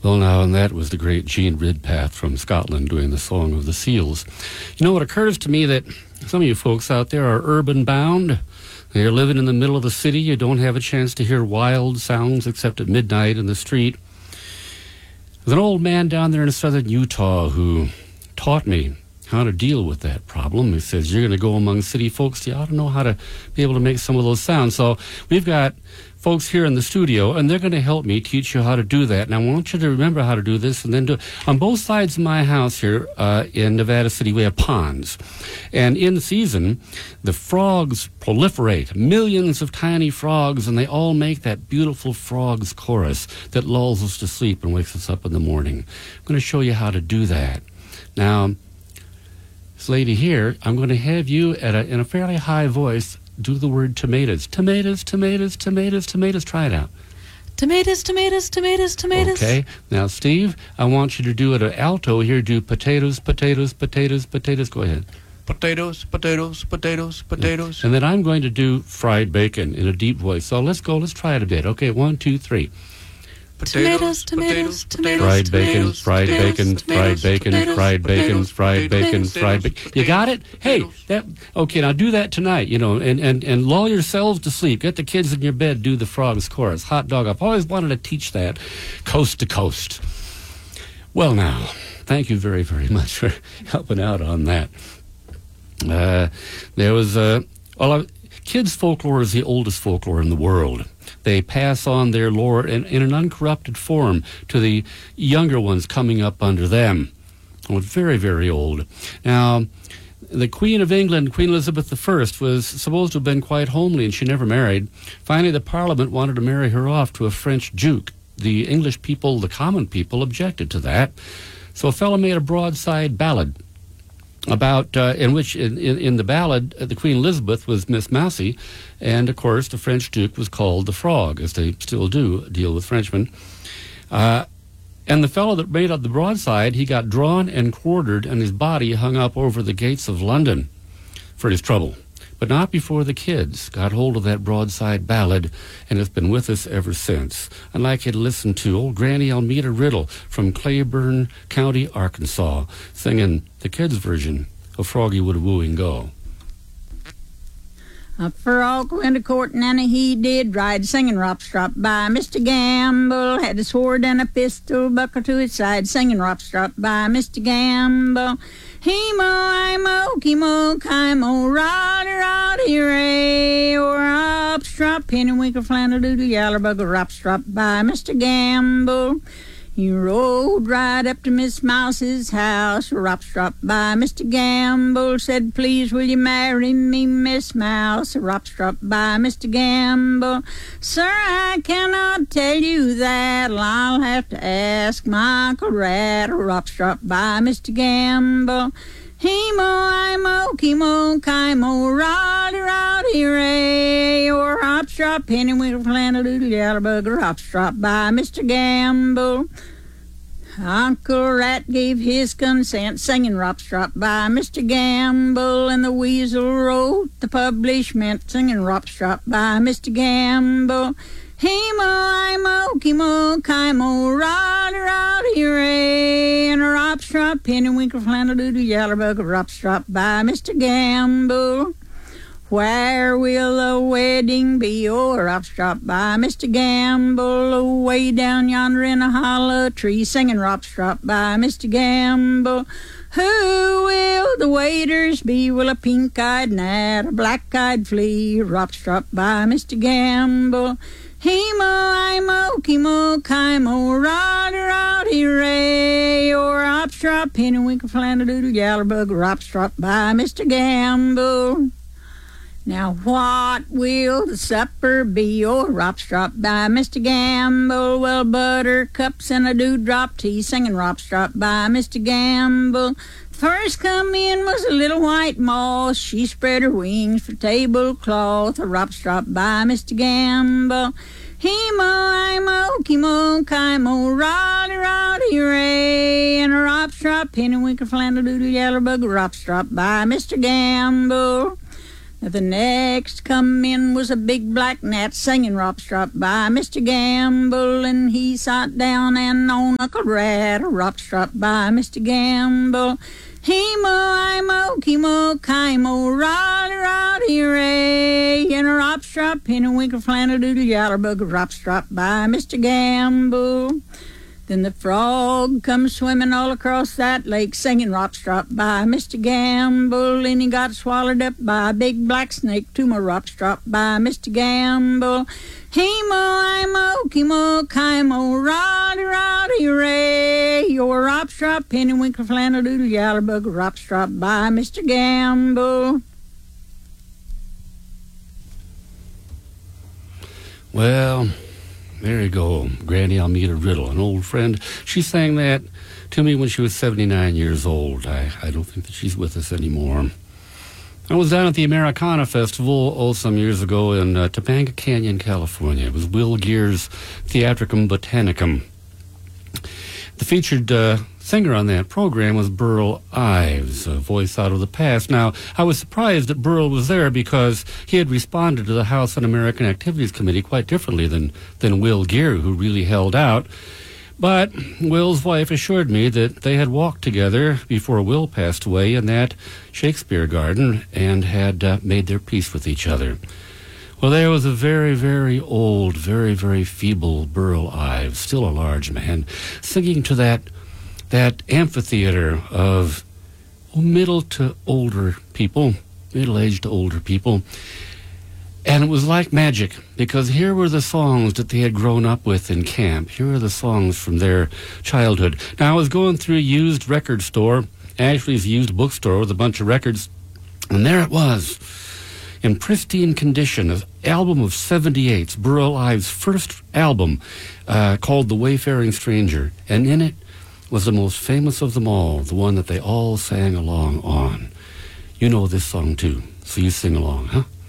Well, now, and that was the great Gene Ridpath from Scotland doing the Song of the Seals. You know, it occurs to me that some of you folks out there are urban bound. You're living in the middle of the city. You don't have a chance to hear wild sounds except at midnight in the street. There's an old man down there in southern Utah who taught me how to deal with that problem. He says, you're going to go among city folks, you ought to know how to be able to make some of those sounds. So we've got folks here in the studio, and they're going to help me teach you how to do that. And I want you to remember how to do this and then do it. On both sides of my house here in Nevada City, we have ponds. And in season, the frogs proliferate, millions of tiny frogs, and they all make that beautiful frogs chorus that lulls us to sleep and wakes us up in the morning. I'm going to show you how to do that. Now, this lady here, I'm going to have you in a fairly high voice do the word tomatoes. Tomatoes, tomatoes, tomatoes, tomatoes. Try it out. Tomatoes, tomatoes, tomatoes, tomatoes. Okay. Now, Steve, I want you to do it at alto here. Do potatoes, potatoes, potatoes, potatoes. Go ahead. Potatoes, potatoes, potatoes, potatoes. And then I'm going to do fried bacon in a deep voice. So let's go. Let's try it a bit. Okay, 1, 2, 3. Tomatoes, tomatoes, tomatoes. Fried bacon, fried bacon, fried bacon, fried bacon, fried bacon, fried bacon. You got it? Hey, okay, now do that tonight, you know, and lull yourselves to sleep. Get the kids in your bed, do the frogs chorus. Hot dog. I've always wanted to teach that coast to coast. Well, now, thank you very, very much for helping out on that. There was, kids' folklore is the oldest folklore in the world. They pass on their lore in an uncorrupted form to the younger ones coming up under them. Oh, very, very old. Now, the Queen of England, Queen Elizabeth I, was supposed to have been quite homely, and she never married. Finally, the Parliament wanted to marry her off to a French duke. The English people, the common people, objected to that. So a fellow made a broadside ballad about in which in the ballad the Queen Elizabeth was Miss Mousy, and of course the French Duke was called the Frog, as they still do deal with Frenchmen. And the fellow that made up the broadside, he got drawn and quartered, and his body hung up over the gates of London for his trouble. But not before the kids got hold of that broadside ballad, and it's been with us ever since. I'd like you to listen to old Granny Almeda Riddle from Claiborne County, Arkansas, singing the kids' version of Froggy Would a Wooing Go. A frog went a courting and he did ride, singing Rop Strop by Mr. Gamble. Had a sword and a pistol buckled to his side, singing Rop Strop by Mr. Gamble. He-mo, I-mo, ki-mo, ki-mo, roddy, ray, or Rop Strop, pennywinkle, flannel, doodle, yaller, buggle, Rop Strop by Mr. Gamble. He rode right up to Miss Mouse's house, Rop Strop by Mr. Gamble. Said, please will you marry me, Miss Mouse, Rop Strop by Mr. Gamble. Sir, I cannot tell you that, I'll have to ask my Uncle Rat, Rop Strop by Mr. Gamble. He-mo, I-mo, ki-mo, ki-mo, roddy, ray, or Rop Strop, pennywinkle, flannel, doodle, yaller, bugger, Rop Strop by Mr. Gamble. Uncle Rat gave his consent, singing Rop Strop by Mr. Gamble, and the Weasel wrote the publishment, singing Rop Strop by Mr. Gamble. He-mo, I-mo, ki-mo, ki-mo, roddy, ray, and a Rop Strop, pennywinkle, flannel, doodle, yaller, bugger, Rop Strop by Mr. Gamble. Where will the wedding be? Oh, Rop Strop by Mr. Gamble. Away down yonder in a hollow tree, singing Rop Strop by Mr. Gamble. Who will the waiters be? Will a pink-eyed gnat, a black-eyed flea? Rop Strop by Mr. Gamble. He-mo, I-mo, ki-mo, ki-mo, roddy, ray, or Rop Strop, pennywinkle, flannel, doodle, yaller, bug, Rop Strop by Mr. Gamble. Now what will the supper be? Oh, Rop Strop by Mr. Gamble. Well, buttercups and a dewdrop tea, singing Rop Strop by Mr. Gamble. First come in was a little white mouse. She spread her wings for tablecloth. A Rop Strop by Mr. Gamble. He-mo, I-mo, ki-mo, ki-mo, roddy, ray, and a Rop Strop, pennywinkle, flannel, doodle, yaller, bug, Rop Strop by Mr. Gamble. The next come in was a big black gnat singing Ropstrop by Mr. Gamble, and he sat down and on Uncle Rat, Ropstrop by Mr. Gamble. He-mo, I-mo, ki-mo, roddy, roddy, ray, and a Ropstrop, penny, winkle, flannel, doodle, yallerbug, Ropstrop by Mr. Gamble. Then the frog comes swimming all across that lake, singing Ropstrop by Mr. Gamble, and he got swallowed up by a big black snake, to my Ropstrop by Mr. Gamble. He-mo, I-mo, ki-mo, ki-mo, roddy, roddy, ray, your Ropstrop, penny, winkle, flannel, doodle, yallerbug, Ropstrop by Mr. Gamble. Well, there you go, Granny Almeida Riddle, an old friend. She sang that to me when she was 79 years old. I don't think that she's with us anymore. I was down at the Americana Festival, some years ago in Topanga Canyon, California. It was Will Geer's Theatricum Botanicum. The featured singer on that program was Burl Ives, a voice out of the past. Now, I was surprised that Burl was there because he had responded to the House Un-American Activities Committee quite differently than Will Geer, who really held out. But Will's wife assured me that they had walked together before Will passed away in that Shakespeare garden and had made their peace with each other. Well, there was a very, very old, very, very feeble Burl Ives, still a large man, singing to that amphitheater of middle to older people, middle-aged to older people. And it was like magic, because here were the songs that they had grown up with in camp. Here were the songs from their childhood. Now, I was going through a used record store, actually it's a used bookstore with a bunch of records, and there it was, in pristine condition, an album of 78's, Burl Ives' first album, called The Wayfaring Stranger. And in it was the most famous of them all, the one that they all sang along on. You know this song too, so you sing along, huh?